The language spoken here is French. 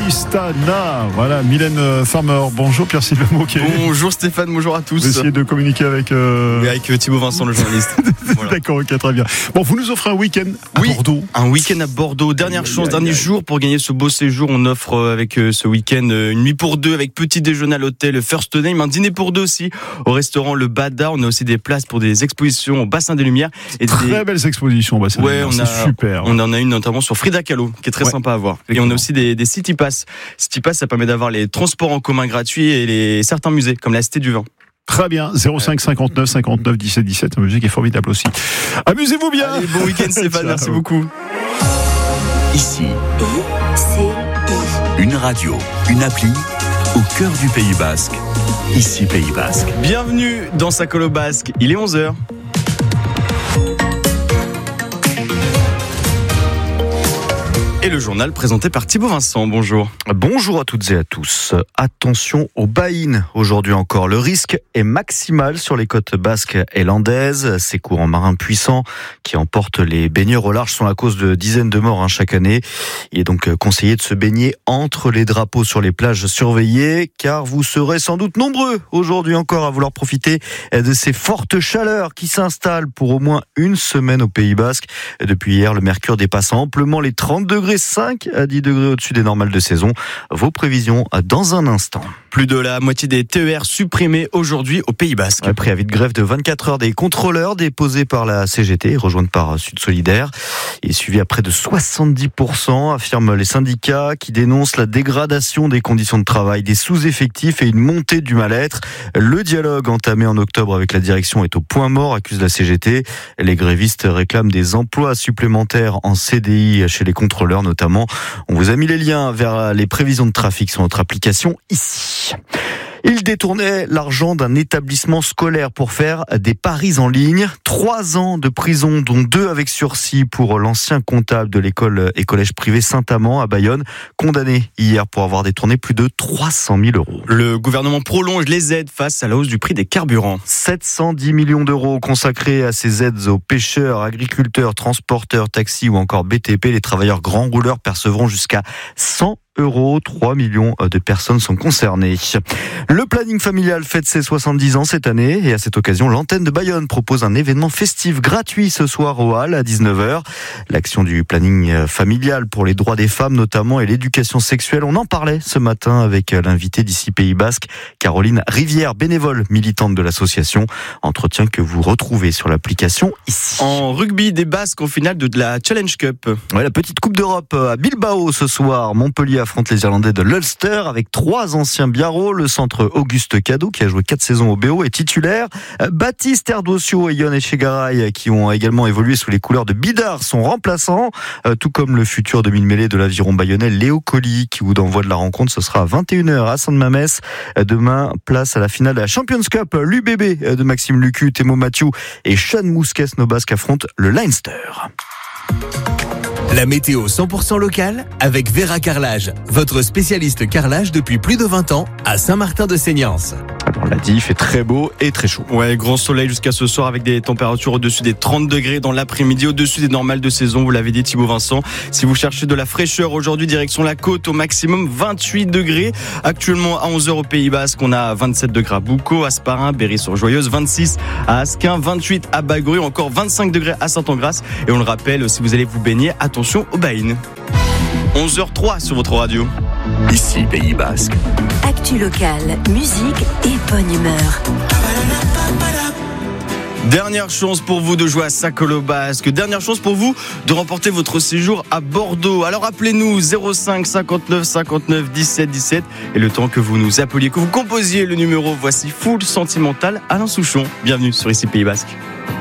Tristana. Voilà, Mylène Farmer. Bonjour Pierre-Sylvain Moquet. Bonjour Stéphane, bonjour à tous. Vous essayez de communiquer avec... Avec Thibaut Vincent, le journaliste. Voilà. D'accord, ok, très bien. Bon, vous nous offrez un week-end à Bordeaux. Un week-end à Bordeaux. Dernière chance, dernier jour pour gagner ce beau séjour. On offre avec ce week-end une nuit pour deux avec petit déjeuner à l'hôtel First Name, un dîner pour deux aussi au restaurant Le Bada. On a aussi des places pour des expositions au Bassin des Lumières. Et très belles expositions au Bassin des Lumières, c'est super. On en a une notamment sur Frida Kahlo qui est très sympa à voir. Et on a aussi des City Pass. City Pass, ça permet d'avoir les transports en commun gratuits et certains musées comme la Cité du Vin. Très bien, 05 59 59 17 17, la musique est formidable aussi. Amusez-vous bien. Allez, bon week-end Stéphane, merci beaucoup. Ici, une radio, une appli au cœur du Pays Basque. Ici Pays Basque. Bienvenue dans Sa Colo Basque, il est 11h. Et le journal présenté par Thibaut Vincent. Bonjour. Bonjour à toutes et à tous. Attention aux baïnes. Aujourd'hui encore, le risque est maximal sur les côtes basques et landaises. Ces courants marins puissants qui emportent les baigneurs au large sont la cause de dizaines de morts chaque année. Il est donc conseillé de se baigner entre les drapeaux sur les plages surveillées, car vous serez sans doute nombreux aujourd'hui encore à vouloir profiter de ces fortes chaleurs qui s'installent pour au moins une semaine au Pays Basque. Depuis hier, le mercure dépasse amplement les 30 degrés. 5 à 10 degrés au-dessus des normales de saison. Vos prévisions dans un instant. Plus de la moitié des TER supprimés aujourd'hui au Pays Basque. Préavis de grève de 24 heures des contrôleurs déposés par la CGT, rejointe par Sud Solidaire. Il est suivi à près de 70%, affirment les syndicats qui dénoncent la dégradation des conditions de travail, des sous-effectifs et une montée du mal-être. Le dialogue entamé en octobre avec la direction est au point mort, accuse la CGT. Les grévistes réclament des emplois supplémentaires en CDI chez les contrôleurs notamment. On vous a mis les liens vers les prévisions de trafic sur notre application ici. Il détournait l'argent d'un établissement scolaire pour faire des paris en ligne. 3 ans de prison, dont 2 avec sursis pour l'ancien comptable de l'école et collège privé Saint-Amand à Bayonne, condamné hier pour avoir détourné plus de 300 000 euros. Le gouvernement prolonge les aides face à la hausse du prix des carburants. 710 millions d'euros consacrés à ces aides aux pêcheurs, agriculteurs, transporteurs, taxis ou encore BTP. Les travailleurs grands rouleurs percevront jusqu'à 100 euros. 3 millions de personnes sont concernées. Le planning familial fête ses 70 ans cette année et à cette occasion, l'antenne de Bayonne propose un événement festif gratuit ce soir au Hall à 19h. L'action du planning familial pour les droits des femmes notamment et l'éducation sexuelle. On en parlait ce matin avec l'invitée d'ici Pays Basque, Caroline Rivière, bénévole militante de l'association. Entretien que vous retrouvez sur l'application ici. En rugby, des Basques en finale de la Challenge Cup. Ouais, la petite Coupe d'Europe à Bilbao ce soir. Montpellier affronte les Irlandais de l'Ulster avec 3 anciens biarros. Le centre Auguste Cadou, qui a joué 4 saisons au BO, est titulaire. Baptiste Erdocio et Yon Echegaray, qui ont également évolué sous les couleurs de Bidart, sont remplaçants. Tout comme le futur demi-mêlée de l'aviron bayonnais Léo Colli, qui vous envoie de la rencontre. Ce sera à 21h à Saint-Mamès. Demain, place à la finale de la Champions Cup. L'UBB de Maxime Lucu, Thémo Mathieu et Sean Mousquet. Nos Basques affrontent le Leinster. La météo 100% locale avec Vera Carrelage, votre spécialiste carrelage depuis plus de 20 ans à Saint-Martin-de-Seignance. On l'a dit, il fait très beau et très chaud. Ouais, grand soleil jusqu'à ce soir avec des températures au-dessus des 30 degrés dans l'après-midi, au-dessus des normales de saison, vous l'avez dit Thibaut Vincent. Si vous cherchez de la fraîcheur aujourd'hui, direction la côte, au maximum 28 degrés. Actuellement à 11h au Pays Basque, on a 27 degrés à Boucau, à Sparin, Berry-sur-Joyeuse, 26 à Asquin, 28 à Bagory, encore 25 degrés à Saint-Engrâce. Et on le rappelle, si vous allez vous baigner, attention aux baïnes. 11h03 sur votre radio. Ici Pays Basque. Actu locale, musique et bonne humeur. Dernière chance pour vous de jouer à Sa Colo Basque. Dernière chance pour vous de remporter votre séjour à Bordeaux. Alors appelez-nous 05 59 59 17 17. Et le temps que vous nous appeliez, que vous composiez le numéro, voici Full Sentimental, Alain Souchon. Bienvenue sur Ici Pays Basque.